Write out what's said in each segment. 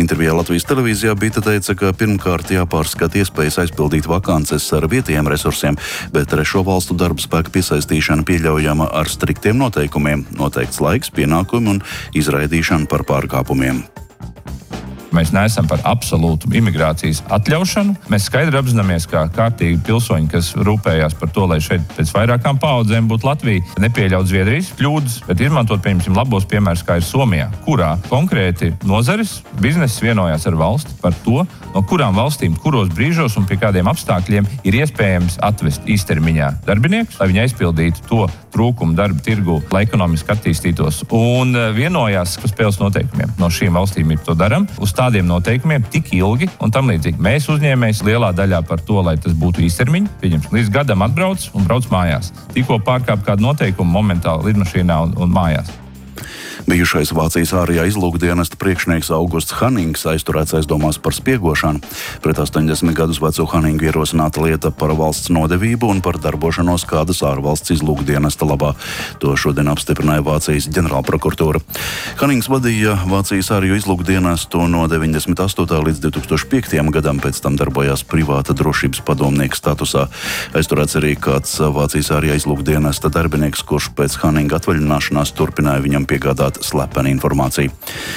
Intervijā Latvijas televīzijā Bita teica, ka pirmkārt jāpārskata iespējas aizpildīt vakances ar vietējiem resursiem, bet trešo valstu darba spēka piesaistīšana pieļaujama ar striktiem noteikumiem, noteikts laiks, pienākumi un izraidīšana par pārkāpumiem. Mēs neesam par absolūtu imigrācijas atļaušanu. Mēs skaidri apzināmies, kā kārtīgi pilsoņi, kas rūpējās par to, lai šeit pēc vairākām paaudzēm būtu Latvija, nepieļaut Zviedrijas kļūdas, bet izmantot, pieņemsim, labos piemērus, kā ir Somijā, kurā konkrēti nozares, bizness vienojās ar valsti par to, no kurām valstīm, kuros brīžos un pie kādiem apstākļiem ir iespējams atvest īstermiņā darbiniekus, lai viņi aizpildītu to trūkumu darba tirgu, lai ekonomiski attīstītos, un vienojās par spēles noteikumiem. No šīm valstīm ir to daram. Uz tādiem noteikumiem tik ilgi un tam līdzīgi. Mēs uzņēmējs lielā daļā par to, lai tas būtu īstermiņa, pieņems, līdz gadam atbrauc un brauc mājās. Tikko pārkāp kādu noteikumu momentāli lidmašīnā un mājās. Bijušais Vācijas ārējā izlūkdienesta priekšnieks Augusts Hanings aizturēts aizdomās par spiegošanu. Pret 80 gadus veco Haningu ierosināta lieta par valsts nodevību un par darbošanos kādas ārvalsts izlūkdienesta labā. To šodien apstiprināja Vācijas ģenerālprokuratūra. Hanings vadīja Vācijas ārējo izlūkdienestu no 98. līdz 2005. gadam, pēc tam darbojās privāta drošības padomnieka statusā. Aizturēts arī kāds Vācijas ārējā izlūkdienesta darbinieks, kurš pēc Haninga atvaļināšanās turpināja viņam piegādāt slepenu informāciju.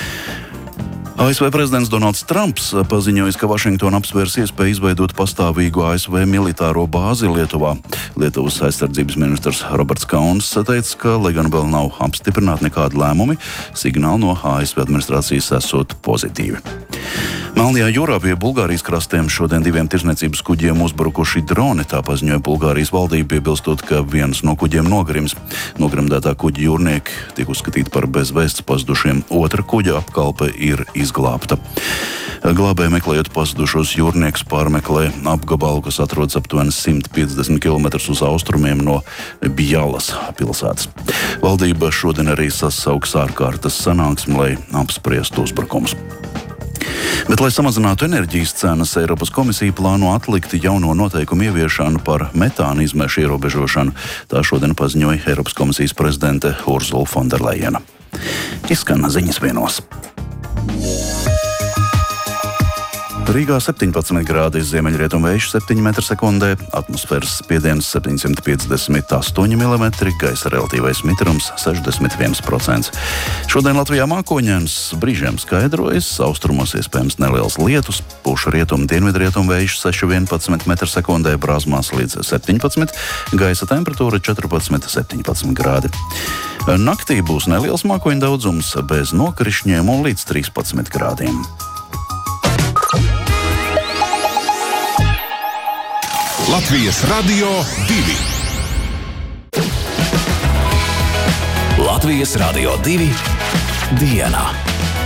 ASV prezidents Donalds Trumps paziņoja, ka Vašingtona apsvērs iespēju izveidot pastāvīgu ASV militāro bāzi Lietuvā. Lietuvas aizsardzības ministrs Roberts Kauns teica, ka, lai gan vēl nav apstiprināti nekādi lēmumi, signāli no ASV administrācijas esot pozitīvi. Melnajā jūrā pie Bulgārijas krastiem šodien 2 tirzniecības kuģiem uzbrukuši droni, tā paziņoja Bulgārijas valdība, piebilstot, ka viens no kuģiem nogrims. Nogrimdētā kuģa jūrnieki tiek uzskatīti par bezvēsts pazudušiem, otra kuģa apkalpe ir izglābta. Glābēji meklējot pazudušos jūrniekus pārmeklē apgabalu, kas atrodas aptuveni 150 km uz austrumiem no Bjalas pilsētas. Valdība šodien arī sasauks ārkārtas sanāksmi, lai apspriestu uzbrukumus. Bet, lai samazinātu enerģijas cenas, Eiropas komisija plāno atlikt jauno noteikumu ieviešanu par metāna izmešu ierobežošanu. Tā šodien paziņoja Eiropas komisijas prezidente Ursula von der Leyen. Izskan ziņas vienos. Rīgā 17 grādi, ziemeļrietumu vējš 7 m/sekundē, atmosfēras spiediens 758 mm, gaisa relatīvais mitrums 61%. Šodien Latvijā mākoņains, brīžiem skaidrojas, austrumos iespējams neliels lietus, puš rietumu dienvidrietumu vējš 6,11 m/sekundē, brāzmās līdz 17, gaisa temperatūra 14,17 grādi. Naktī būs neliels mākoņu daudzums, bez nokrišņiem un līdz 13 grādiem. Latvijas Radio 2. Latvijas Radio 2 dienā.